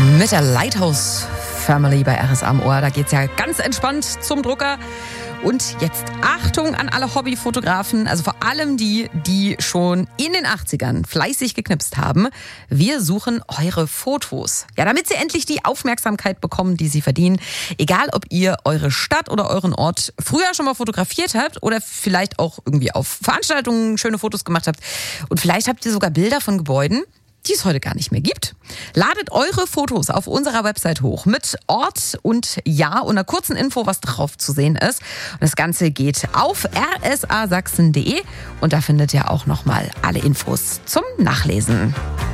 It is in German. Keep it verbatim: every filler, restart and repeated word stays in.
Mit der Lighthouse Family bei R S A am Ohr. Da geht's ja ganz entspannt zum Drucker. Und jetzt Achtung an alle Hobbyfotografen, also vor allem die, die schon in den achtzigern fleißig geknipst haben. Wir suchen eure Fotos. Ja, damit sie endlich die Aufmerksamkeit bekommen, die sie verdienen. Egal, ob ihr eure Stadt oder euren Ort früher schon mal fotografiert habt oder vielleicht auch irgendwie auf Veranstaltungen schöne Fotos gemacht habt. Und vielleicht habt ihr sogar Bilder von Gebäuden, die es heute gar nicht mehr gibt. Ladet eure Fotos auf unserer Website hoch mit Ort und Jahr und einer kurzen Info, was drauf zu sehen ist. Und das Ganze geht auf r s a sachsen punkt d e und da findet ihr auch nochmal alle Infos zum Nachlesen.